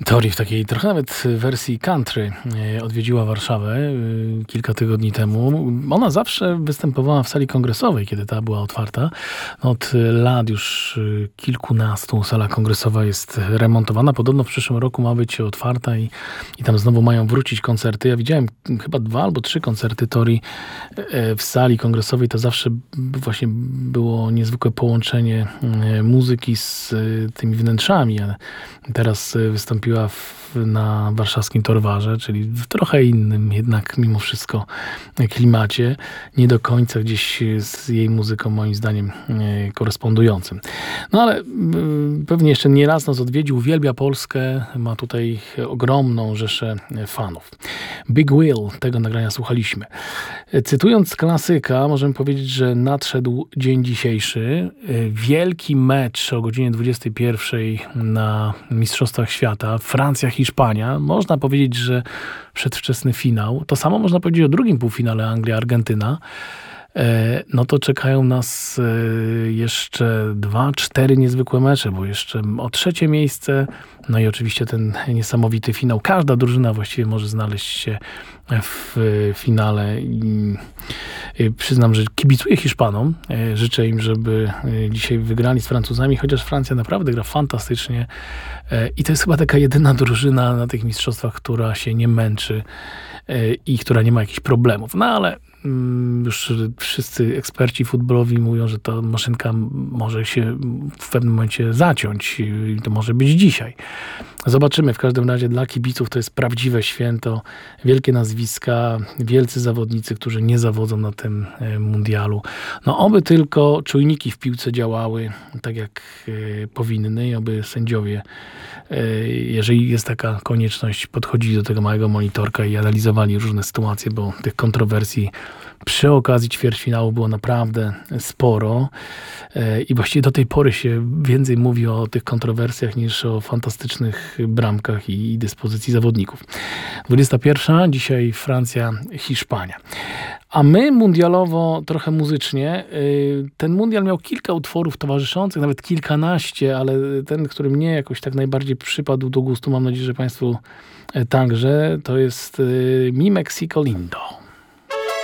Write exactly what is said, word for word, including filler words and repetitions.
Tori w takiej trochę nawet wersji country e, odwiedziła Warszawę e, kilka tygodni temu. Ona zawsze występowała w sali kongresowej, kiedy ta była otwarta. Od lat już e, kilkunastu sala kongresowa jest remontowana. Podobno w przyszłym roku ma być otwarta i, i tam znowu mają wrócić koncerty. Ja widziałem chyba dwa albo trzy koncerty Tori e, w sali kongresowej. To zawsze właśnie było niezwykłe połączenie e, muzyki z e, tymi wnętrzami. Ale teraz e, wystąpiła w, na warszawskim Torwarze, czyli w trochę innym jednak mimo wszystko klimacie. Nie do końca gdzieś z jej muzyką moim zdaniem e, korespondującym. No ale e, pewnie jeszcze nie raz nas odwiedził, uwielbia Polskę, ma tutaj ogromną rzeszę fanów. Big Will, tego nagrania słuchaliśmy. E, Cytując klasyka, możemy powiedzieć, że nadszedł dzień dzisiejszy. E, Wielki mecz o godzinie dwudziestej pierwszej na Mistrzostwach Świata. Francja, Hiszpania. Można powiedzieć, że przedwczesny finał. To samo można powiedzieć o drugim półfinale Anglia, Argentyna. E, No to czekają nas e, jeszcze dwa, cztery niezwykłe mecze, bo jeszcze o trzecie miejsce, no i oczywiście ten niesamowity finał. Każda drużyna właściwie może znaleźć się w finale i e, przyznam, że kibicuję Hiszpanom. E, Życzę im, żeby e, dzisiaj wygrali z Francuzami, chociaż Francja naprawdę gra fantastycznie e, i to jest chyba taka jedyna drużyna na tych mistrzostwach, która się nie męczy e, i która nie ma jakichś problemów. No ale już wszyscy eksperci futbolowi mówią, że ta maszynka może się w pewnym momencie zaciąć i to może być dzisiaj. Zobaczymy. W każdym razie dla kibiców to jest prawdziwe święto. Wielkie nazwiska, wielcy zawodnicy, którzy nie zawodzą na tym mundialu. No oby tylko czujniki w piłce działały tak jak powinny i oby sędziowie, jeżeli jest taka konieczność, podchodzili do tego małego monitorka i analizowali różne sytuacje, bo tych kontrowersji przy okazji ćwierćfinału było naprawdę sporo i właściwie do tej pory się więcej mówi o tych kontrowersjach niż o fantastycznych bramkach i dyspozycji zawodników. dwudziesta pierwsza, dzisiaj Francja, Hiszpania. A my mundialowo, trochę muzycznie, ten mundial miał kilka utworów towarzyszących, nawet kilkanaście, ale ten, który mnie jakoś tak najbardziej przypadł do gustu, mam nadzieję, że Państwu także, to jest Mi Mexico Lindo.